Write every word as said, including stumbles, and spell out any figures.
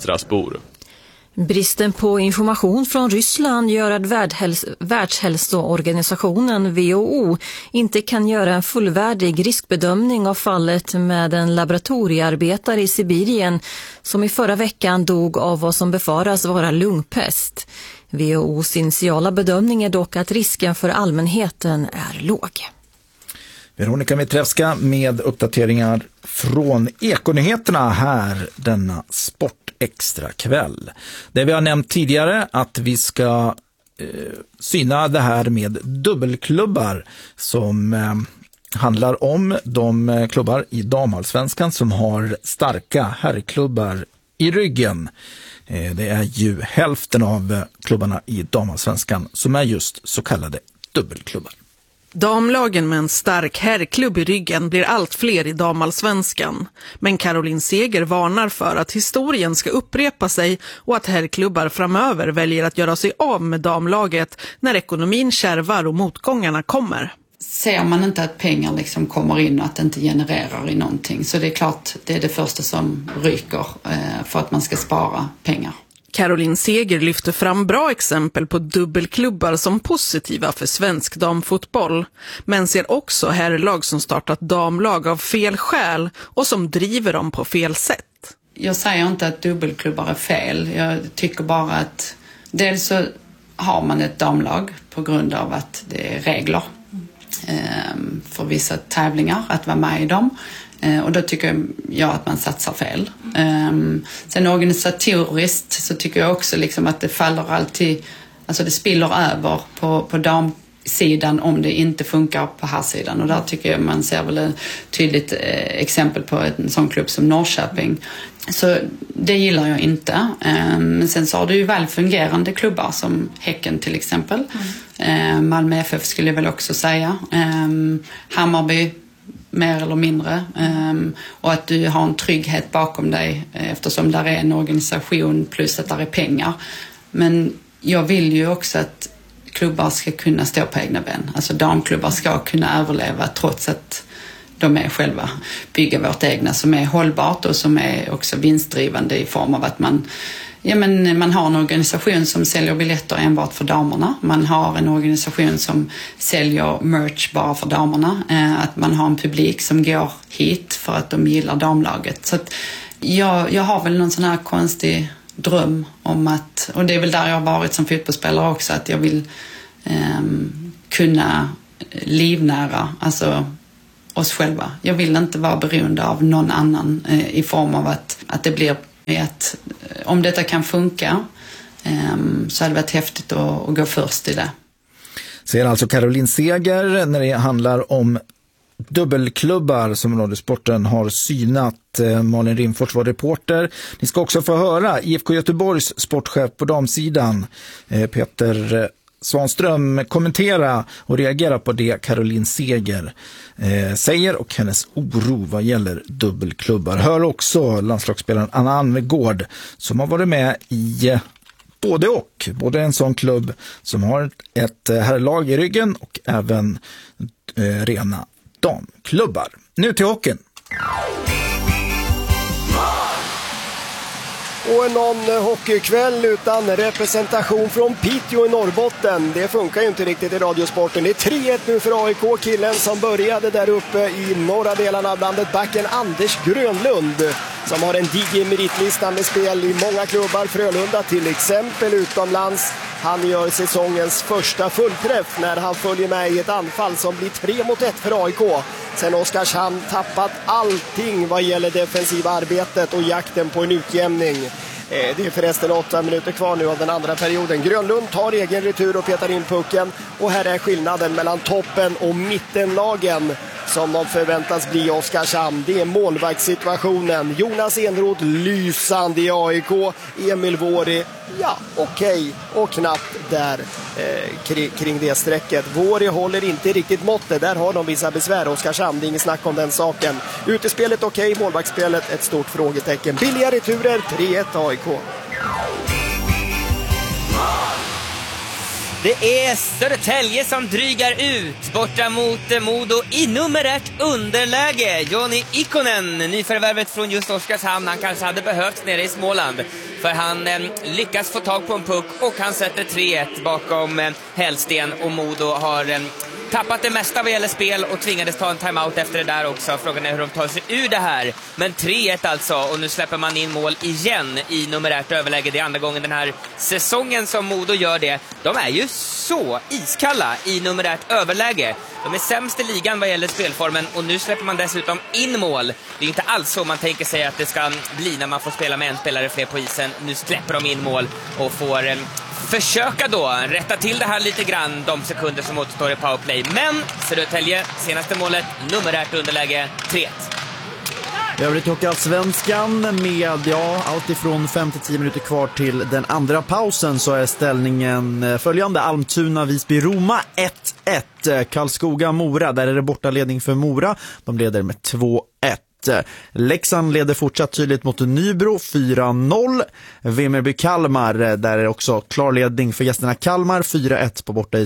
Strasbourg. Bristen på information från Ryssland gör att Världshäls- Världshälsoorganisationen W H O inte kan göra en fullvärdig riskbedömning av fallet med en laboratoriearbetare i Sibirien som i förra veckan dog av vad som befaras vara lungpest. W H O:s initiala bedömning är dock att risken för allmänheten är låg. Veronica Mitrevska med uppdateringar från Ekonyheterna här denna sportextra kväll. Det vi har nämnt tidigare att vi ska eh, syna det här med dubbelklubbar som eh, handlar om de klubbar i damallsvenskan som har starka herrklubbar i ryggen. Eh, det är ju hälften av klubbarna i damallsvenskan som är just så kallade dubbelklubbar. Damlagen med en stark herrklubb i ryggen blir allt fler i damallsvenskan. Men Caroline Seger varnar för att historien ska upprepa sig och att herrklubbar framöver väljer att göra sig av med damlaget när ekonomin kärvar och motgångarna kommer. Ser man inte att pengar liksom kommer in och att det inte genererar i någonting, så det är klart det är det första som ryker för att man ska spara pengar. Caroline Seger lyfter fram bra exempel på dubbelklubbar som positiva för svensk damfotboll, men ser också herrlag som startat damlag av fel skäl och som driver dem på fel sätt. Jag säger inte att dubbelklubbar är fel, jag tycker bara att dels så har man ett damlag på grund av att det är regler för vissa tävlingar att vara med i dem. Och då tycker jag att man satsar fel. Sen organisatoriskt så tycker jag också liksom att det faller alltid, alltså det spiller över på, på damsidan om det inte funkar på här sidan. Och där tycker jag man ser väl ett tydligt exempel på en sån klubb som Norrköping. Så det gillar jag inte. Men sen så har du ju väl fungerande klubbar som Häcken till exempel. Mm. Malmö F F skulle jag väl också säga. Hammarby mer eller mindre. Och att du har en trygghet bakom dig eftersom där är en organisation plus att där är pengar. Men jag vill ju också att klubbar ska kunna stå på egna ben. Alltså damklubbar ska kunna överleva trots att de är själva bygga vårt egna som är hållbart och som är också vinstdrivande i form av att man, ja men man har en organisation som säljer biljetter enbart för damerna. Man har en organisation som säljer merch bara för damerna. Eh, att man har en publik som går hit för att de gillar damlaget. Så att jag, jag har väl någon sån här konstig dröm om att, och det är väl där jag har varit som fotbollsspelare också, att jag vill eh, kunna livnära, alltså oss själva. Jag vill inte vara beroende av någon annan eh, i form av att, att det blir att om detta kan funka eh, så hade det varit häftigt att, att gå först i det. Ser alltså Caroline Seger när det handlar om dubbelklubbar som Radiosporten har synat. Malin Rimfors var reporter. Ni ska också få höra I F K Göteborgs sportchef på damsidan Peter Svanström kommentera och reagera på det Caroline Seger eh, säger och hennes oro vad gäller dubbelklubbar. Hör också landslagsspelaren Anna Anvegård som har varit med i eh, både och. Både en sån klubb som har ett eh, herrlag i ryggen och även eh, rena damklubbar. Nu till hockeyn. Och någon hockeykväll utan representation från Piteå i Norrbotten. Det funkar ju inte riktigt i Radiosporten. Det är tre ett nu för A I K. Killen som började där uppe i norra delarna av landet, backen Anders Grönlund, som har en diger meritlista med spel i många klubbar. Frölunda till exempel utomlands. Han gör säsongens första fullträff när han följer med i ett anfall som blir tre mot ett för A I K. Sen Oskarshamn tappat allting vad gäller defensiva arbetet och jakten på en utjämning. Det är förresten åtta minuter kvar nu av den andra perioden. Grönlund tar egen retur och petar in pucken. Och här är skillnaden mellan toppen och mittenlagen som de förväntas bli Oskarshamn. Det är målvaktssituationen. Jonas Enroth lysande i A I K. Emil Våri, ja okej okay. Och knappt där eh, kring, kring det strecket. Våri håller inte riktigt måttet. Där har de vissa besvär. Oskarshamn, det är ingen snack om den saken. Utespelet okej, okay. Målvaktsspelet ett stort frågetecken. Billiga returer, tre ett A I K. Det är Södertälje som drygar ut borta mot Modo i nummer ett underläge. Joni Ikonen, nyförvärvet från just Oskarshamn, han kanske hade behövts nere i Småland. För han eh, lyckas få tag på en puck och han sätter tre ett bakom eh, Hellsten. Och Modo har eh, tappat det mesta vad gäller spel och tvingades ta en timeout efter det där också. Frågan är hur de tar sig ur det här. Men tre ett alltså, och nu släpper man in mål igen i numerärt överläge. Det är andra gången den här säsongen som Modo gör det. De är ju så iskalla i numerärt överläge. De är sämst i ligan vad gäller spelformen och nu släpper man dessutom in mål. Det är inte alls så man tänker sig att det ska bli när man får spela med en spelare fler på isen. Nu släpper de in mål och får eh, försöka då rätta till det här lite grann de sekunder som återstår i powerplay. Men Södertälje, senaste målet, numerärt underläge tre ett. I övrigt Hockeyallsvenskan med ja, allt ifrån fem till tio minuter kvar till den andra pausen så är ställningen följande: Almtuna, Visby, Roma ett ett. Karlskoga, Mora, där är det bortaledning för Mora. De leder med två ett. Leksand leder fortsatt tydligt mot Nybro fyra noll. Vimmerby, Kalmar, där är också klar ledning för gästerna Kalmar fyra ett på borta